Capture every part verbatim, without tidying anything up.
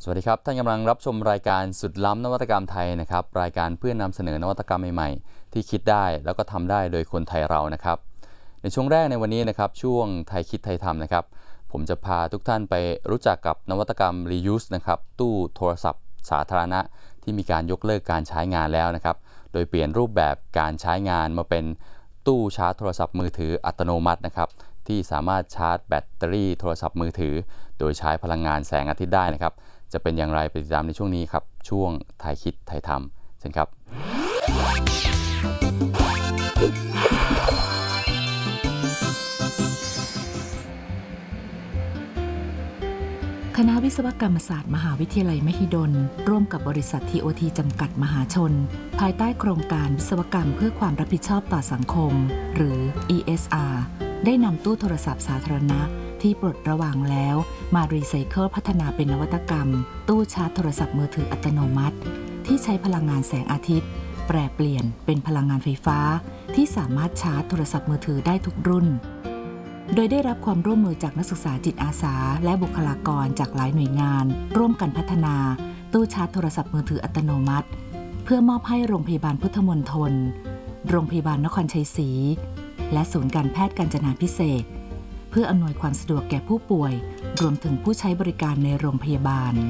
สวัสดีครับท่านกำลังรับชมรายการสุดล้ำนวัตกรรมไทยนะครับรายการเพื่อนำเสนอนวัตกรรมใหม่ๆที่คิดได้แล้วก็ทำได้โดยคนไทยเรานะครับในช่วงแรกในวันนี้นะครับช่วงไทยคิดไทยทำนะครับผมจะพาทุกท่านไปรู้จักกับนวัตกรรม reuse นะครับตู้โทรศัพท์สาธารณะที่มีการยกเลิกการใช้งานแล้วนะครับโดยเปลี่ยนรูปแบบการใช้งานมาเป็นตู้ชาร์จโทรศัพท์มือถืออัตโนมัตินะครับที่สามารถชาร์จแบตเตอรี่โทรศัพท์มือถือโดยใช้พลังงานแสงอาทิตย์ได้นะครับจะเป็นอย่างไรไปติดตามในช่วงนี้ครับช่วงไทยคิดไทยทำเช่นครับคณะวิศวกรรมศาสตร์มหาวิทยาลัยมหิดลร่วมกับบริษัท ที โอ ที จำกัดมหาชนภายใต้โครงการวิศวกรรมเพื่อความรับผิดชอบต่อสังคมหรือ อี เอส อาร์ ได้นำตู้โทรศัพท์สาธารณะที่ปลดระวางแล้วมารีไซเคิลพัฒนาเป็นนวัตกรรมตู้ชาร์จโทรศัพท์มือถืออัตโนมัติที่ใช้พลังงานแสงอาทิตย์แปรเปลี่ยนเป็นพลังงานไฟฟ้าที่สามารถชาร์จโทรศัพท์มือถือได้ทุกรุ่นโดยได้รับความร่วมมือจากนักศึกษาจิตอาสาและบุคลากรจากหลายหน่วยงานร่วมกันพัฒนาตู้ชาร์จโทรศัพท์มือถืออัตโนมัติเพื่อมอบให้โรงพยาบาลพุทธมณฑลโรงพยาบาลนครชัยศรีและศูนย์การแพทย์กาญจนาภิเษกเพื่ออำนวยความสะดวกแก่ผู้ป่วยรวมถึงผู้ใช้บริการในโรงพยาบาล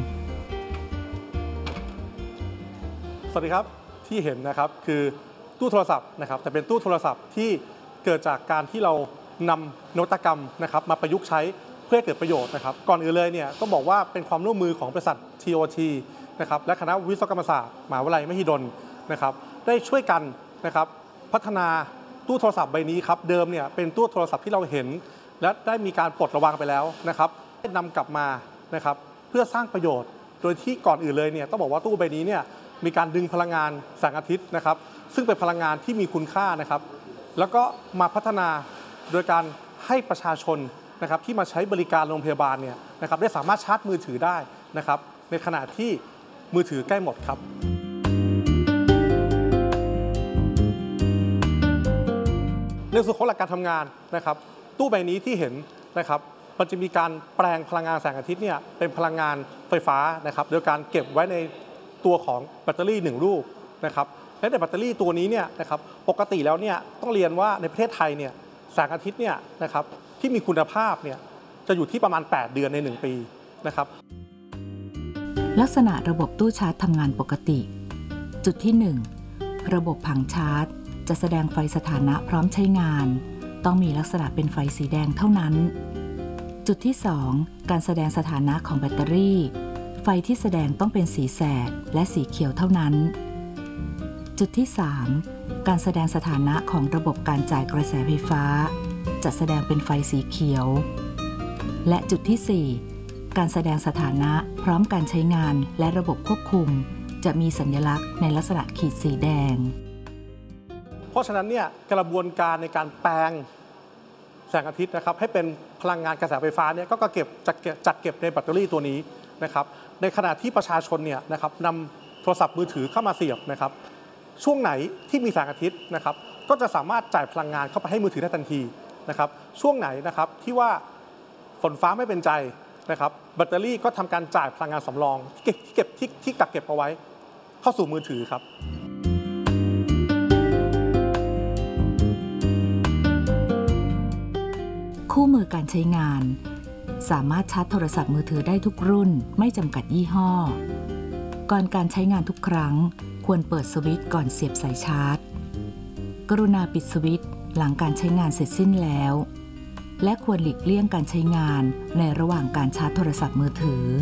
สวัสดีครับที่เห็นนะครับคือตู้โทรศัพท์นะครับแต่เป็นตู้โทรศัพท์ที่เกิดจากการที่เรานำนวัตกรรมนะครับมาประยุกต์ใช้เพื่อให้เกิดประโยชน์นะครับก่อนอื่นเลยเนี่ยต้องบอกว่าเป็นความร่วมมือของบริษัท ที โอ ที นะครับและคณะวิศวกรรมศาสตร์มหาวิทยาลัยมหิดลนะครับได้ช่วยกันนะครับพัฒนาตู้โทรศัพท์ใบนี้ครับเดิมเนี่ยเป็นตู้โทรศัพท์ที่เราเห็นและได้มีการปลดระวางไปแล้วนะครับได้นำกลับมานะครับเพื่อสร้างประโยชน์โดยที่ก่อนอื่นเลยเนี่ยต้องบอกว่าตู้ใบนี้เนี่ยมีการดึงพลังงานแสงอาทิตย์นะครับซึ่งเป็นพลังงานที่มีคุณค่านะครับแล้วก็มาพัฒนาโดยการให้ประชาชนนะครับที่มาใช้บริการโรงพยาบาลเนี่ยนะครับได้สามารถชาร์จมือถือได้นะครับในขณะที่มือถือใกล้หมดครับในส่วนของหลักการทำงานนะครับตู้ใบนี้ที่เห็นนะครับมันจะมีการแปลงพลังงานแสงอาทิตย์เนี่ยเป็นพลังงานไฟฟ้านะครับโดยการเก็บไว้ในตัวของแบตเตอรี่หนึ่งลูกนะครับและในแบตเตอรี่ตัวนี้เนี่ยนะครับปกติแล้วเนี่ยต้องเรียนว่าในประเทศไทยเนี่ยแสงอาทิตย์เนี่ยนะครับที่มีคุณภาพเนี่ยจะอยู่ที่ประมาณแปดเดือนในหนึ่งปีนะครับลักษณะระบบตู้ชาร์จทำงานปกติจุดที่หนึ่งระบบผังชาร์จจะแสดงไฟสถานะพร้อมใช้งานต้องมีลักษณะเป็นไฟสีแดงเท่านั้นจุดที่สองการแสดงสถานะของแบตเตอรี่ไฟที่แสดงต้องเป็นสีแสดและสีเขียวเท่านั้นจุดที่สามการแสดงสถานะของระบบการจ่ายกระแสไฟฟ้าจะแสดงเป็นไฟสีเขียวและจุดที่สี่การแสดงสถานะพร้อมการใช้งานและระบบควบคุมจะมีสัญลักษณ์ในลักษณะขีดสีแดงเพราะฉะนั้นเนี่ยกระบวนการในการแปลงแสงอาทิตย์นะครับให้เป็นพลังงานกระแสไฟฟ้าเนี่ยก็เก็บจัดเก็บจัดเก็บในแบตเตอรี่ตัวนี้นะครับในขณะที่ประชาชนเนี่ยนะครับนำโทรศัพท์มือถือเข้ามาเสียบนะครับช่วงไหนที่มีแสงอาทิตย์นะครับก็จะสามารถจ่ายพลังงานเข้าไปให้มือถือได้ทันทีนะครับช่วงไหนนะครับที่ว่าฝนฟ้าไม่เป็นใจนะครับแบตเตอรี่ก็ทำการจ่ายพลังงานสำรองที่เก็บที่เก็บที่ที่กักเก็บเอาไว้เข้าสู่มือถือครับคู่มือการใช้งานสามารถชาร์จโทรศัพท์มือถือได้ทุกรุ่นไม่จำกัดยี่ห้อก่อนการใช้งานทุกครั้งควรเปิดสวิตช์ก่อนเสียบสายชาร์จกรุณาปิดสวิตช์หลังการใช้งานเสร็จสิ้นแล้วและควรหลีกเลี่ยงการใช้งานในระหว่างการชาร์จโทรศัพท์มือถือ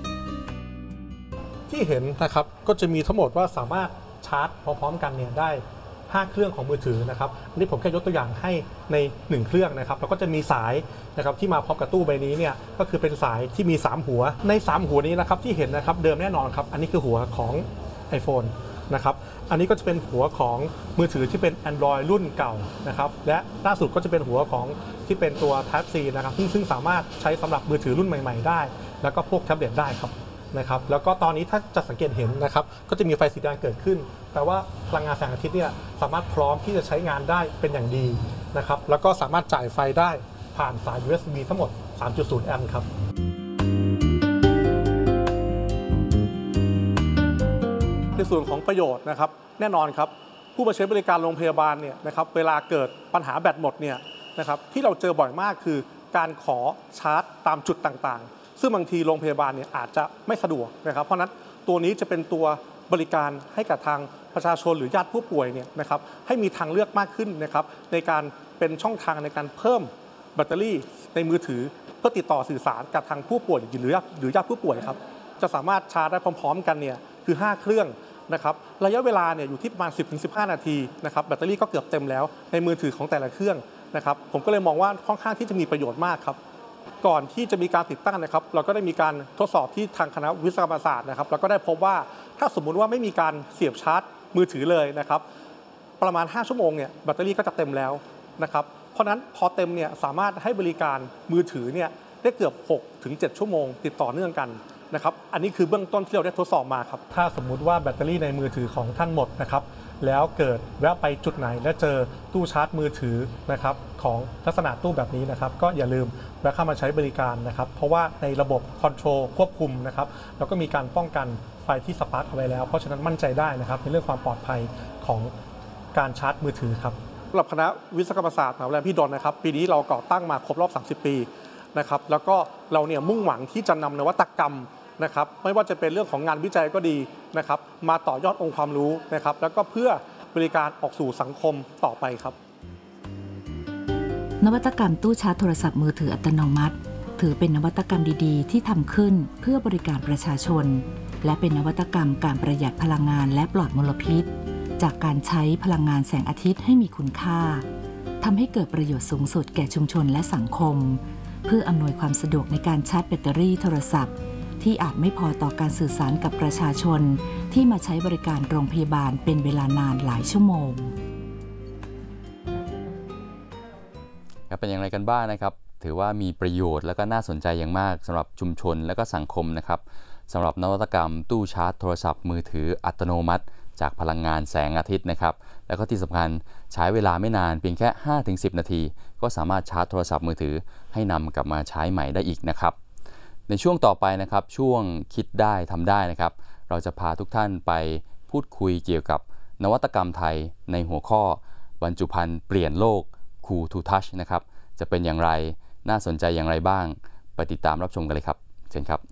ที่เห็นนะครับก็จะมีทั้งหมดว่าสามารถชาร์จพร้อมๆกันเนี่ยได้ห้าเครื่องของมือถือนะครับอันนี้ผมแค่ยกตัวอย่างให้ในหนึ่งเครื่องนะครับแล้วก็จะมีสายนะครับที่มาพร้อมกับตู้ใบนี้เนี่ยก็คือเป็นสายที่มีสามหัวในสามหัวนี้นะครับที่เห็นนะครับเดิมแน่นอนครับอันนี้คือหัวของ iPhone นะครับอันนี้ก็จะเป็นหัวของมือถือที่เป็น Android รุ่นเก่านะครับและล่าสุดก็จะเป็นหัวของที่เป็นตัว Type C นะครับซึ่งซึ่งสามารถใช้สำหรับมือถือรุ่นใหม่ๆได้แล้วก็พวกแท็บเล็ตได้ครับนะครับแล้วก็ตอนนี้ถ้าจะสังเกตเห็นนะครับก็จะมีไฟสีแดงเกิดขึ้นแปลว่าพลังงานแสงอาทิตย์เนี่ยสามารถพร้อมที่จะใช้งานได้เป็นอย่างดีนะครับแล้วก็สามารถจ่ายไฟได้ผ่านสาย ยู เอส บี ทั้งหมด สามจุดศูนย์ แอมป์ครับส่วนของประโยชน์นะครับแน่นอนครับผู้มาใช้บริการโรงพยาบาลเนี่ยนะครับเวลาเกิดปัญหาแบตหมดเนี่ยนะครับที่เราเจอบ่อยมากคือการขอชาร์จตามจุดต่างๆซึ่งบางทีโรงพยาบาลเนี่ยอาจจะไม่สะดวกนะครับเพราะนั้นตัวนี้จะเป็นตัวบริการให้กับทางประชาชนหรือญาติผู้ป่วยเนี่ยนะครับให้มีทางเลือกมากขึ้นนะครับในการเป็นช่องทางในการเพิ่มแบตเตอรี่ในมือถือเพื่อติดต่อสื่อสารกับทางผู้ป่วยหรือญาติหรือญาติผู้ป่วยครับจะสามารถชาร์จได้พร้อมๆกันเนี่ยคือห้าเครื่องนะครับระยะเวลาเนี่ยอยู่ที่ประมาณ สิบถึงสิบห้า นาทีนะครับแบตเตอรี่ก็เกือบเต็มแล้วในมือถือของแต่ละเครื่องนะครับผมก็เลยมองว่าค่อนข้างที่จะมีประโยชน์มากครับก่อนที่จะมีการติดตั้งนะครับเราก็ได้มีการทดสอบที่ทางคณะวิศวกรรมศาสตร์นะครับเราก็ได้พบว่าถ้าสมมุติว่าไม่มีการเสียบชาร์จมือถือเลยนะครับประมาณห้าชั่วโมงเนี่ยแบตเตอรี่ก็จะเต็มแล้วนะครับเพราะนั้นพอเต็มเนี่ยสามารถให้บริการมือถือเนี่ยได้เกือบ หกถึงเจ็ด ชั่วโมงติดต่อเนื่องกันนะครับอันนี้คือเบื้องต้นที่เราได้ทดสอบมาครับถ้าสมมุติว่าแบตเตอรี่ในมือถือของท่านหมดนะครับแล้วเกิดแวะไปจุดไหนและเจอตู้ชาร์จมือถือนะครับของลักษณะตู้แบบนี้นะครับก็อย่าลืมแวะเข้ามาใช้บริการนะครับเพราะว่าในระบบคอนโทรลควบคุมนะครับแล้วก็มีการป้องกันไฟที่สปาร์คเอาไว้แล้วเพราะฉะนั้นมั่นใจได้นะครับในเรื่องความปลอดภัยของการชาร์จมือถือครับสำหรับคณะวิศวกรรมศาสตร์มหาวิทยาลัยมหิดลนะครับปีนี้เราก่อตั้งมาครบรอบสามสิบปีนะครับแล้วก็เราเนี่ยมุ่งหวังที่จะนำนวัตกรรมนะครับไม่ว่าจะเป็นเรื่องของงานวิจัยก็ดีนะครับมาต่อยอดองค์ความรู้นะครับแล้วก็เพื่อบริการออกสู่สังคมต่อไปครับนวัตกรรมตู้ชาร์จโทรศัพท์มือถืออัตโนมัติถือเป็นนวัตกรรมดีๆที่ทำขึ้นเพื่อบริการประชาชนและเป็นนวัตกรรมการประหยัดพลังงานและปลอดมลพิษจากการใช้พลังงานแสงอาทิตย์ให้มีคุณค่าทำให้เกิดประโยชน์สูงสุดแก่ชุมชนและสังคมเพื่ออำนวยความสะดวกในการชาร์จแบตเตอรี่โทรศัพท์ที่อาจไม่พอต่อการสื่อสารกับประชาชนที่มาใช้บริการโรงพยาบาลเป็นเวลานานหลายชั่วโมงเป็นอย่างไรกันบ้างนะครับถือว่ามีประโยชน์และก็น่าสนใจอย่างมากสำหรับชุมชนและก็สังคมนะครับสำหรับนวัตกรรมตู้ชาร์จโทรศัพท์มือถืออัตโนมัติจากพลังงานแสงอาทิตย์นะครับแล้วก็ที่สำคัญใช้เวลาไม่นานเพียงแค่ ห้าถึงสิบ นาทีก็สามารถชาร์จโทรศัพท์มือถือให้นำกลับมาใช้ใหม่ได้อีกนะครับในช่วงต่อไปนะครับช่วงคิดได้ทำได้นะครับเราจะพาทุกท่านไปพูดคุยเกี่ยวกับนวัตกรรมไทยในหัวข้อบรรจุภัณฑ์เปลี่ยนโลก Cool to Touch นะครับจะเป็นอย่างไรน่าสนใจอย่างไรบ้างไปติดตามรับชมกันเลยครับเชิญครับ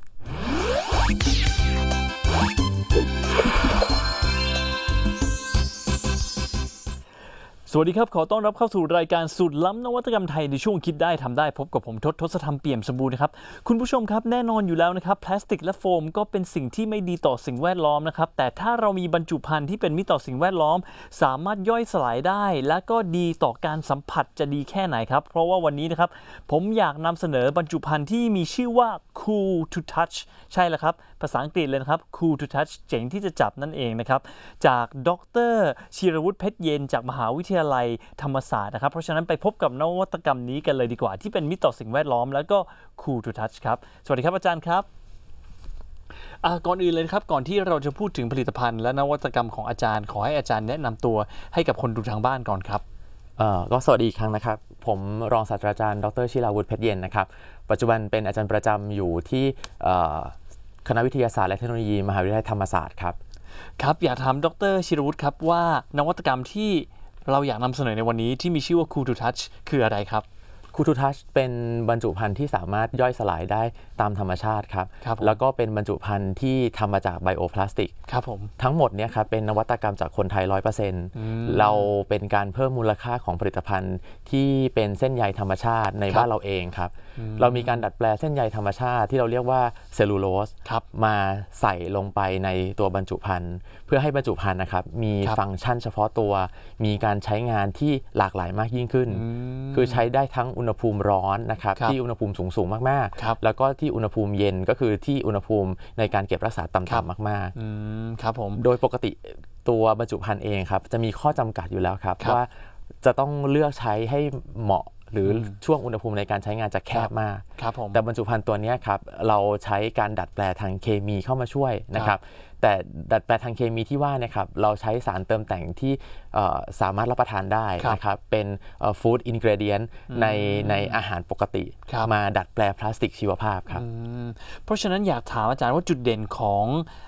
สวัสดีครับขอต้อนรับเข้าสู่รายการสุดล้ำนวัตกรรมไทยในช่วงคิดได้ทำได้พบกับผมทศทศธรรมเปี่ยมสมบูรณ์นะครับคุณผู้ชมครับแน่นอนอยู่แล้วนะครับพลาสติกและโฟมก็เป็นสิ่งที่ไม่ดีต่อสิ่งแวดล้อมนะครับแต่ถ้าเรามีบรรจุภัณฑ์ที่เป็นมิตรต่อสิ่งแวดล้อมสามารถย่อยสลายได้และก็ดีต่อการสัมผัสจะดีแค่ไหนครับเพราะว่าวันนี้นะครับผมอยากนำเสนอบรรจุภัณฑ์ที่มีชื่อว่า Cool to Touch ใช่แล้วครับภาษาอังกฤษเลยนะครับ Cool to Touch เจ๋งที่จะจับนั่นเองนะครับจากดร.ชีรวุฒิเพชรเย็นจากมหาวิทยาลัยธรรมศาสตร์นะครับเพราะฉะนั้นไปพบกับนวัตกรรมนี้กันเลยดีกว่าที่เป็นมิตรต่อสิ่งแวดล้อมแล้วก็ Cool to Touch ครับสวัสดีครับอาจารย์ครับก่อนอื่นเลยครับก่อนที่เราจะพูดถึงผลิตภัณฑ์และนวัตกรรมของอาจารย์ขอให้อาจารย์แนะนำตัวให้กับคนดูทางบ้านก่อนครับก็สวัสดีอีกครั้งนะครับผมรองศาสตราจารย์ดร.ชีราวุฒิเพชรเย็นนะครับปัจจุบันเป็นอาจารย์ประจำอยู่ที่คณะวิทยาศาสตร์และเทคโนโลยีมหาวิทยาลัยธรรมศาสตร์ครับครับอยากถามดร.ชีรวุฒิครับว่านวัตกรรมที่เราอยากนำเสนอในวันนี้ที่มีชื่อว่า Cool to Touch คืออะไรครับ Cool to Touch เป็นบรรจุภัณฑ์ที่สามารถย่อยสลายได้ตามธรรมชาติครับแล้วก็เป็นบรรจุภัณฑ์ที่ทำมาจากไบโอพลาสติกครับผมทั้งหมดเนี่ยครับเป็นนวัตกรรมจากคนไทย ร้อยเปอร์เซ็นต์ เราเป็นการเพิ่มมูลค่าของผลิตภัณฑ์ที่เป็นเส้นใยธรรมชาติในบ้านเราเองครับเรามีการดัดแปลงเส้นใยธรรมชาติที่เราเรียกว่าเซลลูโลสมาใส่ลงไปในตัวบรรจุภัณฑ์เพื่อให้บรรจุภัณฑ์นะครับมีฟังก์ชันเฉพาะตัวมีการใช้งานที่หลากหลายมากยิ่งขึ้นคือใช้ได้ทั้งอุณหภูมิร้อนนะครับที่อุณหภูมิสูงสูงมากๆแล้วก็ที่อุณหภูมิเย็นก็คือที่อุณหภูมิในการเก็บรักษาต่ำๆมากๆครับผมโดยปกติตัวบรรจุภัณฑ์เองครับจะมีข้อจำกัดอยู่แล้วครับว่าจะต้องเลือกใช้ให้เหมาะหรือช่วงอุณหภูมิในการใช้งานจะแคบมากแต่บรรจุภัณฑ์ตัวนี้ครับเราใช้การดัดแปลงทางเคมีเข้ามาช่วยนะครับแต่ดัดแปลงทางเคมีที่ว่าเนี่ยครับเราใช้สารเติมแต่งที่สามารถรับประทานได้นะครับเป็นฟู้ดอินกรีเดียนในในอาหารปกติมาดัดแปลงพลาสติกชีวภาพครับเพราะฉะนั้นอยากถามอาจารย์ว่าจุดเด่นของ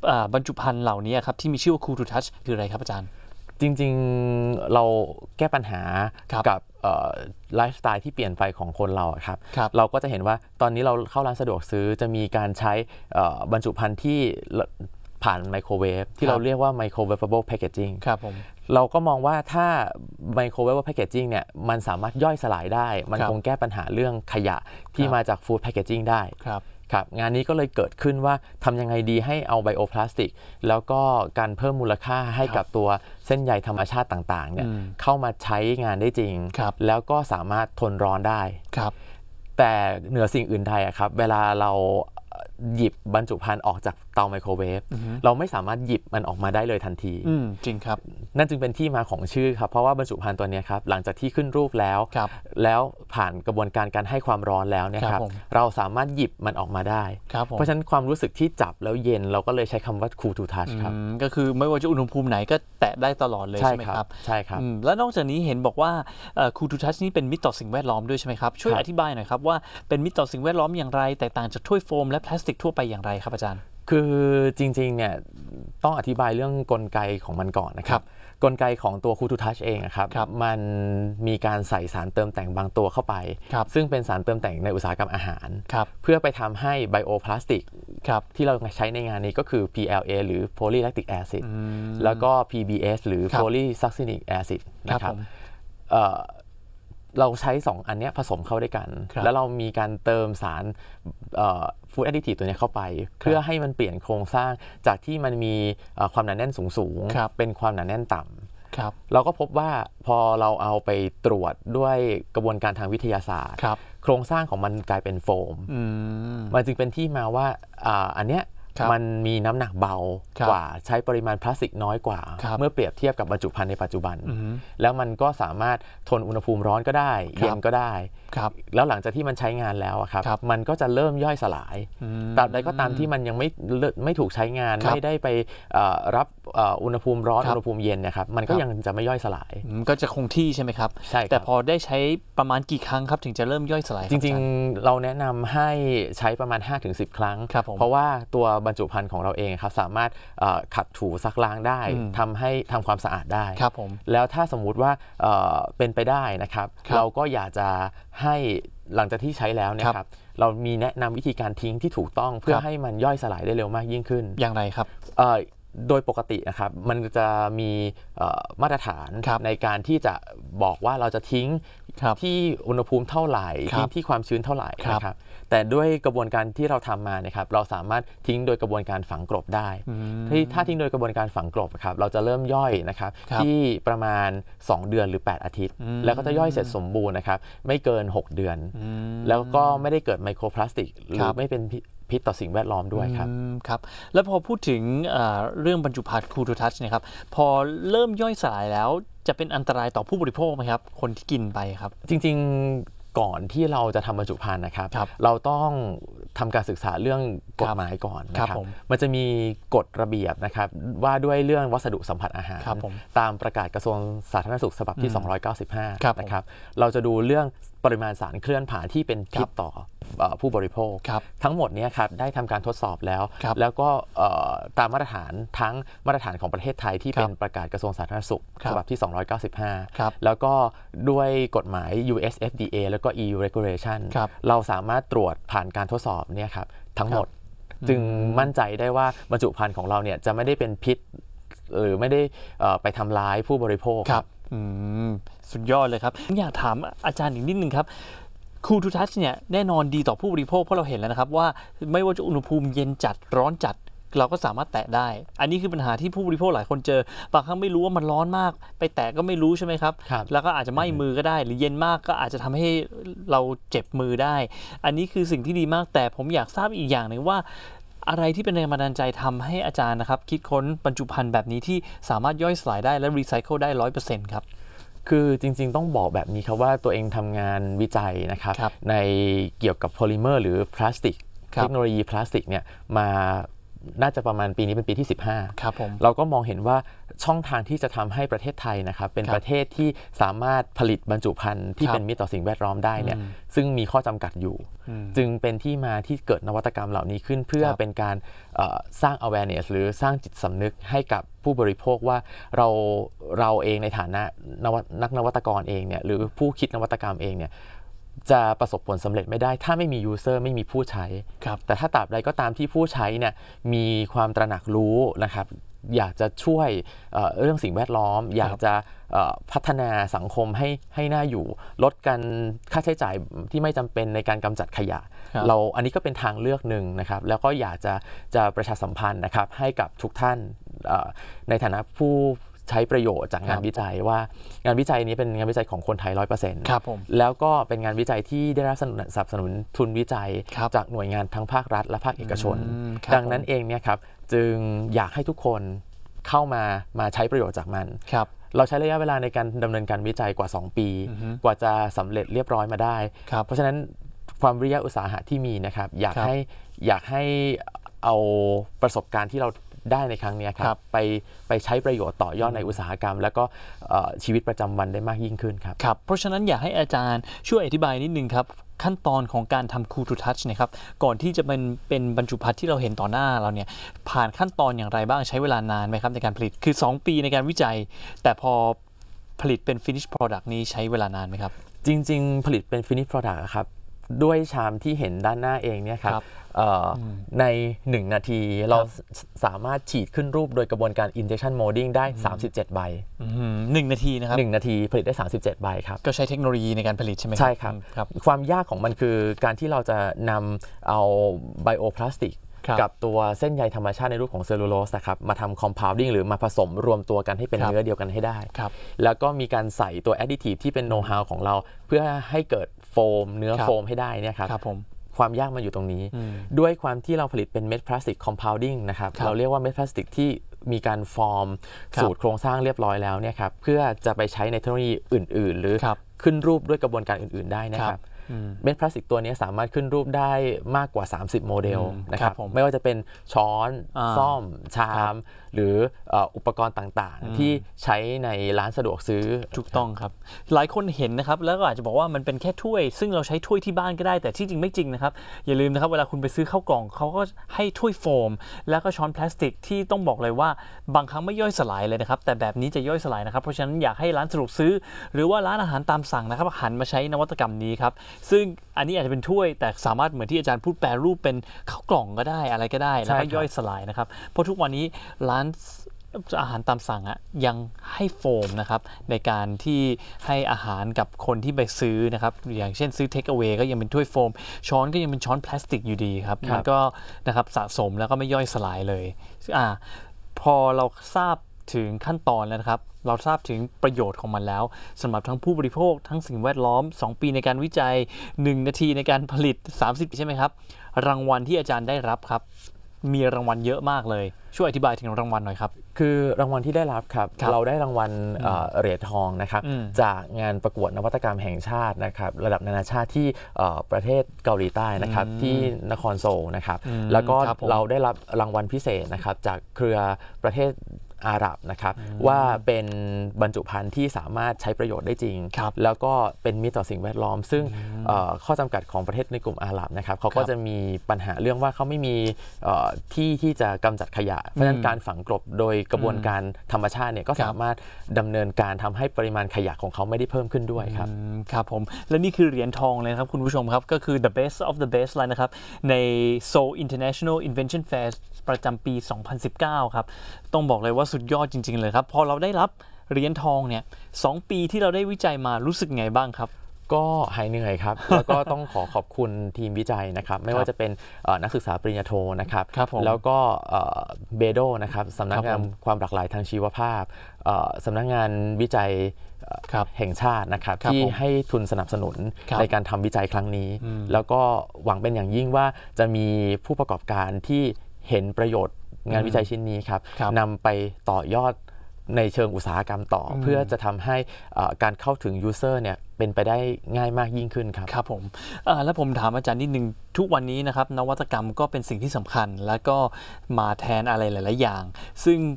บรรจุภัณฑ์เหล่านี้ครับที่มีชื่อว่า Cool to Touch คืออะไรครับอาจารย์จริงๆเราแก้ปัญหากับไลฟ์สไตล์ที่เปลี่ยนไปของคนเราครับเราก็จะเห็นว่าตอนนี้เราเข้าร้านสะดวกซื้อจะมีการใช้บรรจุภัณฑ์ที่ผ่านไมโครเวฟที่เราเรียกว่า microwavable packaging ครับผมเราก็มองว่าถ้า microwavable packaging เนี่ยมันสามารถย่อยสลายได้มันคงแก้ปัญหาเรื่องขยะที่มาจาก food packaging ได้ครับงานนี้ก็เลยเกิดขึ้นว่าทำยังไงดีให้เอาไบโอพลาสติกแล้วก็การเพิ่มมูลค่าให้กับตัวเส้นใยธรรมชาติต่างๆเนี่ยเข้ามาใช้งานได้จริงแล้วก็สามารถทนร้อนได้แต่เหนือสิ่งอื่นใดครับเวลาเราหยิบบรรจุภัณฑ์ออกจากเตาไมโครเวฟเราไม่สามารถหยิบมันออกมาได้เลยทันทีจริงครับนั่นจึงเป็นที่มาของชื่อครับเพราะว่าบรรจุภัณฑ์ตัวนี้ครับหลังจากที่ขึ้นรูปแล้วแล้วผ่านกระบวนการการให้ความร้อนแล้วเนี่ยครับเราสามารถหยิบมันออกมาได้เพราะฉะนั้นความรู้สึกที่จับแล้วเย็นเราก็เลยใช้คำว่า cool to touch ครับก็คือไม่ว่าจะอุณหภูมิไหนก็แตะได้ตลอดเลยใช่ไหมครับใช่ครับแล้วนอกจากนี้เห็นบอกว่า cool to touch นี้เป็นมิตรต่อสิ่งแวดล้อมด้วยใช่ไหมครับช่วยอธิบายหน่อยครับว่าเป็นมิตรต่อสิ่งแวดล้อมอย่างไรแตกต่างจากถ้วยโฟมและพลาสติกทั่วไปอย่างไรครับอาจารย์คือจริงๆเนี่ยต้องอธิบายเรื่องกลไกของมันก่อนนะครับกลไกของตัว Cool to Touch เองครับมันมีการใส่สารเติมแต่งบางตัวเข้าไปซึ่งเป็นสารเติมแต่งในอุตสาหกรรมอาหารเพื่อไปทำให้ไบโอพลาสติกที่เราใช้ในงานนี้ก็คือ พี แอล เอ หรือ Polylactic Acid แล้วก็ พี บี เอส หรือ Polysuccinic Acid นะครับเราใช้สองอันนี้ผสมเข้าด้วยกันแล้วเรามีการเติมสารฟู้ดแอดดิทีฟตัวนี้เข้าไปเพื่อให้มันเปลี่ยนโครงสร้างจากที่มันมีความหนาแน่นสูงๆเป็นความหนาแน่นต่ำเราก็พบว่าพอเราเอาไปตรวจด้วยกระบวนการทางวิทยาศาสตร์โครงสร้างของมันกลายเป็นโฟมมันจึงเป็นที่มาว่าอันเนี้ยมันมีน้ำหนักเบากว่าใช้ปริมาณพลาสติกน้อยกว่าเมื่อเปรียบเทียบกับบรรจุภัณฑ์ในปัจจุบันแล้วมันก็สามารถทนอุณหภูมิร้อนก็ได้เย็นก็ได้แล้วหลังจากที่มันใช้งานแล้วครับมันก็จะเริ่มย่อยสลายตราบใดก็ตามที่มันยังไม่ไม่ถูกใช้งานไม่ได้ไปรับอุณหภูมิร้อนอุณหภูมิเย็นนะครับมันก็ยังจะไม่ย่อยสลายก็จะคงที่ใช่ไหมครับใช่แต่พอได้ใช้ประมาณกี่ครั้งครับถึงจะเริ่มย่อยสลายจริงๆเราแนะนำให้ใช้ประมาณ ห้าถึงสิบ ครั้งเพราะว่าตัวบรรจุภัณฑ์ของเราเองครับสามารถขัดถูซักล้างได้ทำให้ทำความสะอาดได้แล้วถ้าสมมุติว่าเป็นไปได้นะครับเราก็อยากจะให้หลังจากที่ใช้แล้วเนี่ยครับเรามีแนะนำวิธีการทิ้งที่ถูกต้องเพื่อให้มันย่อยสลายได้เร็วมากยิ่งขึ้นอย่างไรครับโดยปกตินะครับมันจะมีมาตรฐานในการที่จะบอกว่าเราจะทิ้งที่อุณหภูมิเท่าไหร่ทิ้งที่ความชื้นเท่าไหร่นะครับแต่ด้วยกระบวนการที่เราทำมานะครับเราสามารถทิ้งโดยกระบวนการฝังกลบได้ที่ถ้าทิ้งโดยกระบวนการฝังกลบครับเราจะเริ่มย่อยนะครับที่ประมาณสองเดือนหรือแปดอาทิตย์แล้วก็จะย่อยเสร็จสมบูรณ์นะครับไม่เกินหกเดือนแล้วก็ไม่ได้เกิดไมโครพลาสติกหรือไม่เป็นพิษต่อสิ่งแวดล้อมด้วยครับครับแล้วพอพูดถึงเรื่องบรรจุภัณฑ์ Cool to Touch นะครับพอเริ่มย่อยสลายแล้วจะเป็นอันตรายต่อผู้บริโภคไหมครับคนที่กินไปครับจริงๆก่อนที่เราจะทำบรรจุภัณฑ์นะครับเราต้องทำการศึกษาเรื่องกฎหมายก่อนนะครับมันจะมีกฎระเบียบนะครับว่าด้วยเรื่องวัสดุสัมผัสอาหารตามประกาศกระทรวงสาธารณสุขฉบับที่สองร้อยเก้าสิบห้านะครับเราจะดูเรื่องปริมาณสารเคลื่อนผ่านที่เป็นพิษต่อผู้บริโภคทั้งหมดนี้ครับได้ทำการทดสอบแล้วแล้วก็ตามมาตรฐานทั้งมาตรฐานของประเทศไทยที่เป็นประกาศกระทรวงสาธารณสุขฉบับที่สองร้อยเก้าสิบห้าแล้วก็ด้วยกฎหมาย ยู เอส เอฟ ดี เอ แล้วก็ อี ยู Regulation เราสามารถตรวจผ่านการทดสอบเนี่ยครับทั้งหมดจึงมั่นใจได้ว่าบรรจุภัณฑ์ของเราเนี่ยจะไม่ได้เป็นพิษหรือไม่ได้ไปทำร้ายผู้บริโภคครับสุดยอดเลยครับอยากถามอาจารย์อีกนิดนึงครับ Cool to Touch เนี่ยแน่นอนดีต่อผู้บริโภคเพราะเราเห็นแล้วนะครับว่าไม่ว่าจะอุณหภูมิเย็นจัดร้อนจัดเราก็สามารถแตะได้อันนี้คือปัญหาที่ผู้บริโภคหลายคนเจอบางครั้งไม่รู้ว่ามันร้อนมากไปแตะก็ไม่รู้ใช่ไหมครับแล้วก็อาจจะไหม้มือก็ได้หรือเย็นมากก็อาจจะทำให้เราเจ็บมือได้อันนี้คือสิ่งที่ดีมากแต่ผมอยากทราบอีกอย่างหนึ่งว่าอะไรที่เป็นแรงบันดาลใจทำให้อาจารย์นะครับคิดค้นบรรจุภัณฑ์แบบนี้ที่สามารถย่อยสลายได้และรีไซเคิลได้ ร้อยเปอร์เซ็นต์ ครับคือจริงๆต้องบอกแบบนี้ครับว่าตัวเองทำงานวิจัยนะครับในเกี่ยวกับโพลิเมอร์หรือพลาสติกเทคโนโลยีพลาสติกเนี่ยมาน่าจะประมาณปีนี้เป็นปีที่สิบห้าครับผมเราก็มองเห็นว่าช่องทางที่จะทำให้ประเทศไทยนะครับเป็นประเทศที่สามารถผลิตบรรจุภัณฑ์ที่เป็นมิตรต่อสิ่งแวดล้อมได้เนี่ยซึ่งมีข้อจำกัดอยู่จึงเป็นที่มาที่เกิดนวัตกรรมเหล่านี้ขึ้นเพื่อเป็นการสร้าง awareness หรือสร้างจิตสำนึกให้กับผู้บริโภคว่าเราเราเองในฐานะนักนวัตกรเองเนี่ยหรือผู้คิดนวัตกรรมเองเนี่ยจะประสบผลสำเร็จไม่ได้ถ้าไม่มียูเซอร์ไม่มีผู้ใช้แต่ถ้าตราบใดก็ตามที่ผู้ใช้เนี่ยมีความตระหนักรู้นะครับอยากจะช่วยเ, เรื่องสิ่งแวดล้อมอยากจะพัฒนาสังคมให้ให้น่าอยู่ลดการค่าใช้จ่ายที่ไม่จำเป็นในการกำจัดขยะเราอันนี้ก็เป็นทางเลือกหนึ่งนะครับแล้วก็อยากจะจะประชาสัมพันธ์นะครับให้กับทุกท่านในฐานะผู้ใช้ประโยชน์จากงานวิจัยว่างานวิจัยนี้เป็นงานวิจัยของคนไทย ร้อยเปอร์เซ็นต์ครับผมแล้วก็เป็นงานวิจัยที่ได้รับสนับสนุนทุนวิจัยจากหน่วยงานทั้งภาครัฐและภาคเอกชนดังนั้นเองเนี่ยครับจึงอยากให้ทุกคนเข้ามามาใช้ประโยชน์จากมันเราใช้ระยะเวลาในการดำเนินการวิจัยกว่าสองปีกว่าจะสำเร็จเรียบร้อยมาได้เพราะฉะนั้นความวิริยะอุตสาหะที่มีนะครับอยากให้อยากให้เอาประสบการณ์ที่เราได้ในครั้งนี้ครับไปไปใช้ประโยชน์ต่อยอดในอุตสาหกรรมแล้วก็ชีวิตประจำวันได้มากยิ่งขึ้นครับครับเพราะฉะนั้นอยากให้อาจารย์ช่วยอธิบายนิดนึงครับขั้นตอนของการทำ Cool to Touch นะครับก่อนที่จะเป็นเป็นบรรจุภัณฑ์ที่เราเห็นต่อหน้าเราเนี่ยผ่านขั้นตอนอย่างไรบ้างใช้เวลานานไหมครับในการผลิตคือสองปีในการวิจัยแต่พอผลิตเป็น Finish Product นี้ใช้เวลานานไหมครับจริงๆผลิตเป็น Finish Product ครับด้วยชามที่เห็นด้านหน้าเองเนี่ยครับในหนึ่งนาทีเราสามารถฉีดขึ้นรูปโดยกระบวนการ injection molding ได้สามสิบเจ็ดใบหนึ่งนาทีนะครับหนึ่งนาทีผลิตได้สามสิบเจ็ดใบครับก็ใช้เทคโนโลยีในการผลิตใช่ไหมใช่ครับความยากของมันคือการที่เราจะนำเอาไบโอพลาสติกกับตัวเส้นใยธรรมชาติในรูปของเซลลูโลสนะครับมาทำ compounding หรือมาผสมรวมตัวกันให้เป็นเนื้อเดียวกันให้ได้แล้วก็มีการใส่ตัว additive ที่เป็นโน้ตฮาวของเราเพื่อให้เกิดโฟมเนื้อโฟมให้ได้เนี่ยครับความยากมาอยู่ตรงนี้ด้วยความที่เราผลิตเป็นเม็ดพลาสติก compounding นะครับเราเรียกว่าเม็ดพลาสติกที่มีการฟอร์มสูตรโครงสร้างเรียบร้อยแล้วเนี่ยครับเพื่อจะไปใช้ในเทคโนโลยีอื่นๆหรือขึ้นรูปด้วยกระบวนการอื่นๆได้นะครับเม็ดพลาสติกตัวนี้สามารถขึ้นรูปได้มากกว่าสามสิบโมเดลนะครับไม่ว่าจะเป็นช้อนซ่อมชามหรืออุปกรณ์ต่างๆที่ใช้ในร้านสะดวกซื้อถูกต้องครับหลายคนเห็นนะครับแล้วก็อาจจะบอกว่ามันเป็นแค่ถ้วยซึ่งเราใช้ถ้วยที่บ้านก็ได้แต่ที่จริงไม่จริงนะครับอย่าลืมนะครับเวลาคุณไปซื้อข้าวกล่องเขาก็ให้ถ้วยโฟมแล้วก็ช้อนพลาสติกที่ต้องบอกเลยว่าบางครั้งไม่ย่อยสลายเลยนะครับแต่แบบนี้จะย่อยสลายนะครับเพราะฉะนั้นอยากให้ร้านสะดวกซื้อหรือว่าร้านอาหารตามสั่งนะครับหันมาใช้นวัตกรรมนี้ครับซึ่งอันนี้อาจจะเป็นถ้วยแต่สามารถเหมือนที่อาจารย์พูดแปรรูปเป็นข้าวกล่องก็ได้อะไรก็ได้แล้วก็ย่อยสลายนะครับเพราะทุกวันนี้ร้านอาหารตามสั่งอะยังให้โฟมนะครับในการที่ให้อาหารกับคนที่ไปซื้อนะครับอย่างเช่นซื้อเทคเอาเวก็ยังเป็นถ้วยโฟมช้อนก็ยังเป็นช้อนพลาสติกอยู่ดีครับมันก็นะครับสะสมแล้วก็ไม่ย่อยสลายเลยอ่าพอเราทราบถึงขั้นตอนแล้วนะครับเราทราบถึงประโยชน์ของมันแล้วสำหรับทั้งผู้บริโภคทั้งสิ่งแวดล้อมสองปีในการวิจัยหนึ่งนาทีในการผลิตสามสิบใช่ไหมครับรางวัลที่อาจารย์ได้รับครับมีรางวัลเยอะมากเลยช่วยอธิบายถึงรางวัลหน่อยครับคือรางวัลที่ได้รับครับเราได้รางวัลเหรียญทองนะครับจากงานประกวดนวัตกรรมแห่งชาตินะครับระดับนานาชาติที่ประเทศเกาหลีใต้นะครับที่นครโซลนะครับแล้วก็เราได้รับรางวัลพิเศษนะครับจากเครือประเทศอาหรับนะครับว่าเป็นบรรจุภัณฑ์ที่สามารถใช้ประโยชน์ได้จริงแล้วก็เป็นมิตรต่อสิ่งแวดล้อมซึ่งข้อจำกัดของประเทศในกลุ่มอาหรับนะครับเขาก็จะมีปัญหาเรื่องว่าเขาไม่มีที่ที่จะกำจัดขยะเพราะฉะนั้นการฝังกลบโดยกระบวนการธรรมชาติเนี่ยก็สามารถดำเนินการทำให้ปริมาณขยะของเขาไม่ได้เพิ่มขึ้นด้วยครับครับผมและนี่คือเหรียญทองเลยครับคุณผู้ชมครับก็คือ the best of the best เลยนะครับใน Seoul International Invention Fairประจำปีสองพันสิบเก้าครับต้องบอกเลยว่าสุดยอดจริงๆเลยครับพอเราได้รับเหรียญทองเนี่ยสองปีที่เราได้วิจัยมารู้สึกไงบ้างครับก็หายเหนื่อยครับแล้วก็ต้องขอขอบคุณทีมวิจัยนะครับไม่ว่าจะเป็นนักศึกษาปริญญาโทนะครับแล้วก็เบโดนะครับสำนักงานความหลากหลายทางชีวภาพสำนักงานวิจัยแห่งชาตินะครับที่ให้ทุนสนับสนุนในการทำวิจัยครั้งนี้แล้วก็หวังเป็นอย่างยิ่งว่าจะมีผู้ประกอบการที่เห็นประโยชน์งานวิจัยชิ้นนี้ครับนำไปต่อยอดในเชิงอุตสาหกรรมต่อเพื่อจะทำให้การเข้าถึงยูเซอร์เนี่ยเป็นไปได้ง่ายมากยิ่งขึ้นครับครับผมแล้วผมถามอาจารย์นิดนึงทุกวันนี้นะครับนวัตกรรมก็เป็นสิ่งที่สำคัญแล้วก็มาแทนอะไรหลายๆอย่างซึ่ง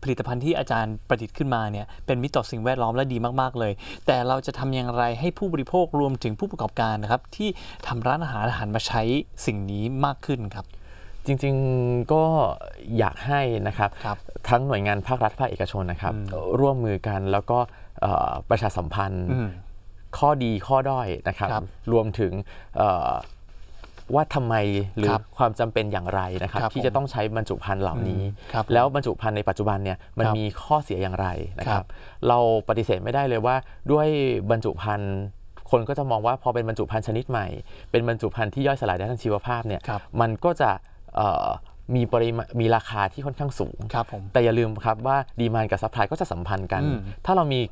ผลิตภัณฑ์ที่อาจารย์ประดิษฐ์ขึ้นมาเนี่ยเป็นมิตรต่อสิ่งแวดล้อมและดีมากๆเลยแต่เราจะทำอย่างไรให้ผู้บริโภครวมถึงผู้ประกอบการนะครับที่ทำร้านอาหารอาหารมาใช้สิ่งนี้มากขึ้นครับจริงๆก็อยากให้นะครับครับทั้งหน่วยงานภาครัฐภาคเอกชนนะครับร่วมมือกันแล้วก็ประชาสัมพันธ์ข้อดีข้อด้อยนะครับรบรวมถึงว่าทำไมหรือความจำเป็นอย่างไรนะครับที่จะต้องใช้บรรจุภัณฑ์เหล่านี้แล้วบรรจุภัณฑ์ในปัจจุบันเนี่ยมันมีข้อเสียอย่างไรนะครับเราปฏิเสธไม่ได้เลยว่าด้วยบรรจุภัณฑ์คนก็จะมองว่าพอเป็นบรรจุภัณฑ์ชนิดใหม่เป็นบรรจุภัณฑ์ที่ย่อยสลายได้ทางชีวภาพเนี่ยมันก็จะมีปริมาณมีราคาที่ค่อนข้างสูงแต่อย่าลืมครับว่าดีมานด์กับซัพพลายก็จะสัมพันธ์กันถ้าเรามี